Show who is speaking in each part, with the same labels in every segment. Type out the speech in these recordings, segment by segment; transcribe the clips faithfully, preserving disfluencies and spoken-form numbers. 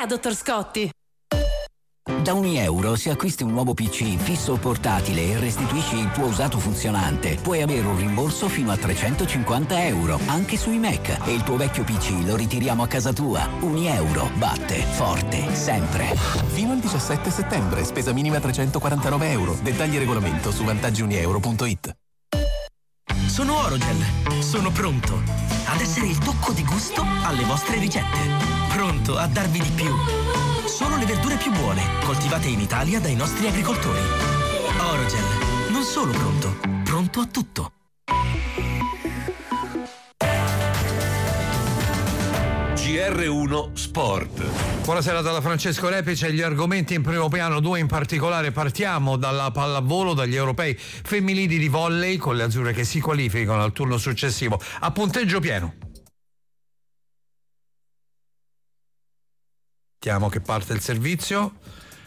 Speaker 1: Ea, dottor Scotti.
Speaker 2: Da ogni euro, se acquisti un nuovo P C fisso o portatile e restituisci il tuo usato funzionante, puoi avere un rimborso fino a trecentocinquanta euro, anche sui Mac. E il tuo vecchio P C lo ritiriamo a casa tua. Ogni euro batte forte, sempre.
Speaker 3: Fino al diciassette settembre, spesa minima trecentoquarantanove euro. Dettagli e regolamento su vantaggi unieuro punto it.
Speaker 4: Sono Orogel. Sono pronto ad essere il tocco di gusto alle vostre ricette. Pronto a darvi di più. Solo le verdure più buone, coltivate in Italia dai nostri agricoltori. Orogel, non solo pronto, pronto a tutto.
Speaker 5: G R uno Sport.
Speaker 6: Buonasera dalla Francesco Repice, gli argomenti in primo piano, due in particolare. Partiamo dalla pallavolo, dagli europei femminili di volley, con le azzurre che si qualificano al turno successivo a punteggio pieno. Aspettiamo che parte il servizio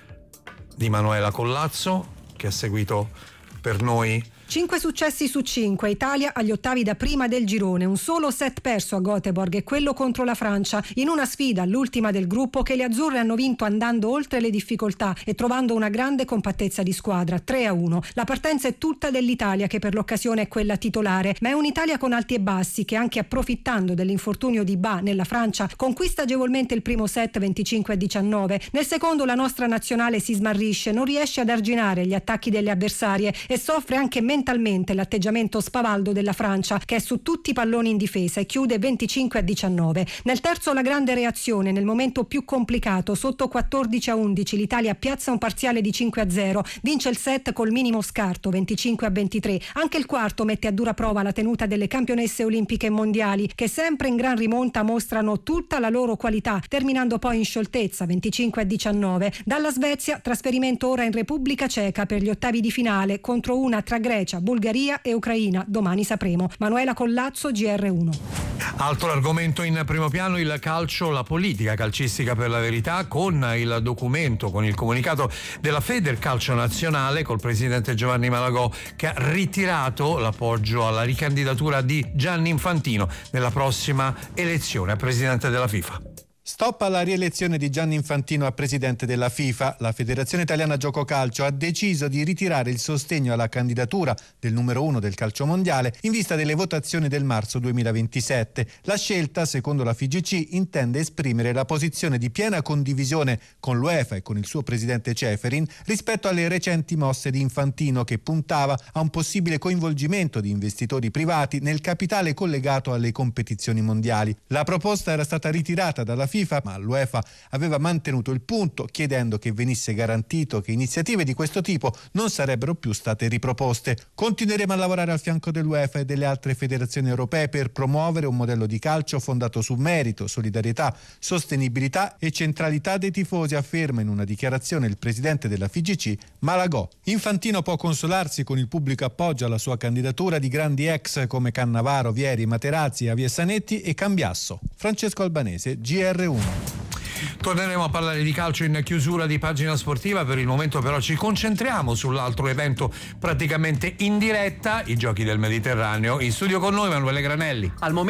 Speaker 6: di Manuela Collazzo, che ha seguito per noi.
Speaker 7: Cinque successi su cinque, Italia agli ottavi da prima del girone, un solo set perso a Göteborg e quello contro la Francia, in una sfida, l'ultima del gruppo, che le azzurre hanno vinto andando oltre le difficoltà e trovando una grande compattezza di squadra, tre a uno. La partenza è tutta dell'Italia, che per l'occasione è quella titolare, ma è un'Italia con alti e bassi che, anche approfittando dell'infortunio di Ba nella Francia, conquista agevolmente il primo set venticinque a diciannove. Nel secondo la nostra nazionale si smarrisce, non riesce ad arginare gli attacchi delle avversarie e soffre anche mentalmente l'atteggiamento spavaldo della Francia, che è su tutti i palloni in difesa e chiude venticinque a diciannove. Nel terzo la grande reazione, nel momento più complicato, sotto quattordici a undici l'Italia piazza un parziale di cinque a zero, vince il set col minimo scarto venticinque a ventitré. Anche il quarto mette a dura prova la tenuta delle campionesse olimpiche e mondiali, che sempre in gran rimonta mostrano tutta la loro qualità, terminando poi in scioltezza venticinque a diciannove. Dalla Svezia trasferimento ora in Repubblica Ceca per gli ottavi di finale contro una tra Grecia, Bulgaria e Ucraina. Domani sapremo. Manuela Collazzo, G R uno.
Speaker 6: Altro argomento in primo piano, il calcio, la politica calcistica per la verità, con il documento, con il comunicato della Federcalcio Nazionale col presidente Giovanni Malagò, che ha ritirato l'appoggio alla ricandidatura di Gianni Infantino nella prossima elezione a presidente della FIFA.
Speaker 8: Stop alla rielezione di Gianni Infantino a presidente della FIFA. La Federazione Italiana Gioco Calcio ha deciso di ritirare il sostegno alla candidatura del numero uno del calcio mondiale in vista delle votazioni del marzo duemilaventisette. La scelta, secondo la F I G C, intende esprimere la posizione di piena condivisione con l'UEFA e con il suo presidente Ceferin rispetto alle recenti mosse di Infantino, che puntava a un possibile coinvolgimento di investitori privati nel capitale collegato alle competizioni mondiali. La proposta era stata ritirata dalla FIFA, ma l'UEFA aveva mantenuto il punto, chiedendo che venisse garantito che iniziative di questo tipo non sarebbero più state riproposte. Continueremo a lavorare al fianco dell'UEFA e delle altre federazioni europee per promuovere un modello di calcio fondato su merito, solidarietà, sostenibilità e centralità dei tifosi, afferma in una dichiarazione il presidente della F I G C, Malagò. Infantino può consolarsi con il pubblico appoggio alla sua candidatura di grandi ex come Cannavaro, Vieri, Materazzi, Aviesanetti e Cambiasso. Francesco Albanese, G R uno.
Speaker 6: Torneremo a parlare di calcio in chiusura di Pagina Sportiva. Per il momento però ci concentriamo sull'altro evento praticamente in diretta, i Giochi del Mediterraneo. In studio con noi Emanuele Granelli.
Speaker 4: Al momento